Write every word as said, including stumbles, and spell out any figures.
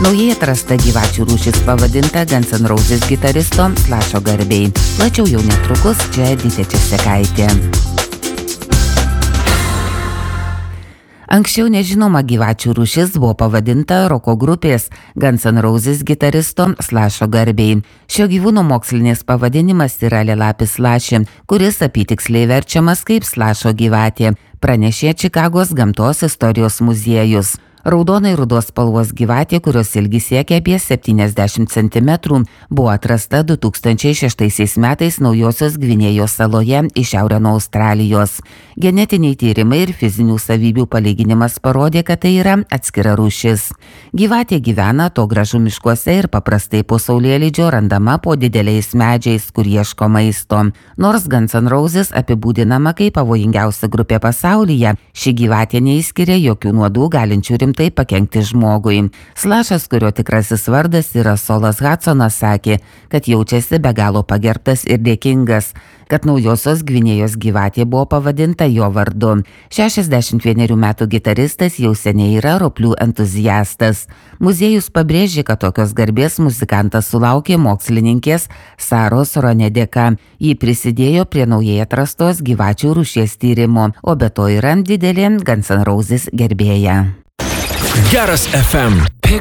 Naujai atrasta gyvačių rūšis pavadinta Guns N' Roses gitaristo Slasho garbei. Plačiau jau netrukus, čia Edita Česekaitė. Anksčiau nežinoma gyvačių rūšis buvo pavadinta roko grupės Guns N' Roses gitaristo Slasho garbei. Šio gyvūno mokslinis pavadinimas yra Lelapis slashi, kuris apytiksliai verčiamas kaip Slasho gyvatė, pranešė Čikagos gamtos istorijos muziejus. Raudonai rudos spalvos gyvatė, kurios ilgis siekia apie septyniasdešimt centimetrų, buvo atrasta du tūkstančiai šeštaisiais metais Naujosios Gvinėjos saloje į šiaurę nuo Australijos. Genetiniai tyrimai ir fizinių savybių palyginimas parodė, kad tai yra atskira rūšis. Gyvatė gyvena atogrąžų miškuose ir paprastai po saulėlydžio randama po dideliais medžiais, kur ieško maisto. Nors Guns N' Roses apibūdinama kaip pavojingiausia grupė pasaulyje, ši gyvatė neįskiria jokių nuodų galinčių rimti tai pakenkti žmogui. Slashas, kurio tikrasis vardas yra Solas Hudsonas, sakė, kad jaučiasi be galo pagerbtas ir dėkingas, kad Naujosios Gvinėjos gyvatė buvo pavadinta jo vardu. šešiasdešimt vienerių metų gitaristas jau seniai yra roplių entuziastas. Muziejus pabrėžė, kad tokios garbės muzikantas sulaukė mokslininkės Saros Ronė dėka. Ji prisidėjo prie naujai atrastos gyvačių rūšies tyrimo, o be to yra didelė Guns N' Roses gerbėja. Geras F M. Pick